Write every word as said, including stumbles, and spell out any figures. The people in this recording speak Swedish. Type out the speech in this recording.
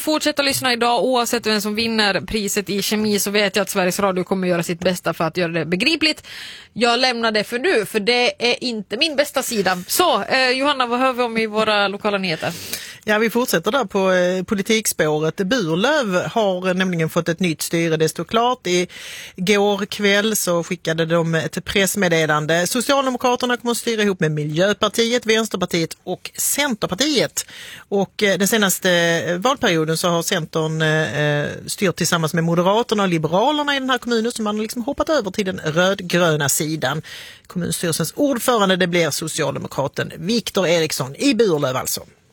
fortsätta lyssna idag oavsett vem som vinner priset i kemi, så vet jag att Sveriges Radio kommer göra sitt bästa för att göra det begripligt. Jag lämnar det för nu, för det är inte min bästa sida. Så, eh, Johanna, vad hör vi om i våra lokala nyheter? Ja, vi fortsätter där på eh, politikspåret. Burlöv har nämligen fått ett nytt styre, det står klart. I går kväll så skickade de ett pressmeddelande. Socialdemokraterna kommer att styra ihop med Miljöpartiet, Vänsterpartiet och Centerpartiet. Och eh, den senaste eh, valperioden så har Centern eh, styrt tillsammans med Moderaterna och Liberalerna i den här kommunen, som man har liksom hoppat över till den rödgröna sidan. Kommunstyrelsens ordförande, det blir socialdemokraten Viktor Eriksson i Burlöv alltså.